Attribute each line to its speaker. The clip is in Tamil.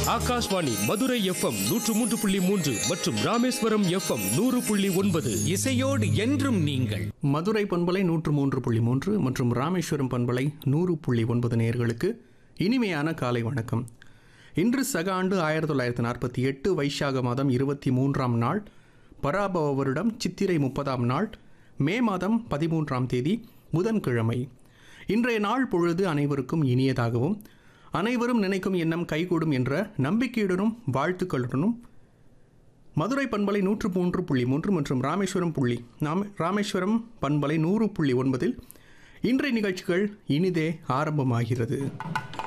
Speaker 1: ஆகாஷ்வாணி மதுரை எஃப்எம் 103.3 மற்றும் ராமேஸ்வரம் எஃப்எம் 100.9.
Speaker 2: இசையோடு என்றும் நீங்கள்.
Speaker 3: மதுரை பண்பலை 103.3 மற்றும் ராமேஸ்வரம் பண்பலை 100.9 நேயர்களுக்கு இனிமையான காலை வணக்கம். இன்று சக ஆண்டு 1948 வைசாக மாதம் 23ஆம் நாள், பராபவ வருடம் சித்திரை 30ஆம் நாள், மே மாதம் 13ஆம் தேதி புதன்கிழமை. இன்றைய நாள் பொழுது அனைவருக்கும் இனியதாகவும் அனைவரும் நினைக்கும் எண்ணம் கைகூடும் என்ற நம்பிக்கையுடனும் வாழ்த்துக்களுடனும் மதுரை பண்பலை 103.3 மற்றும் ராமேஸ்வரம் பண்பலை 100.9 இன்றைய நிகழ்ச்சிகள் இனிதே ஆரம்பமாகிறது.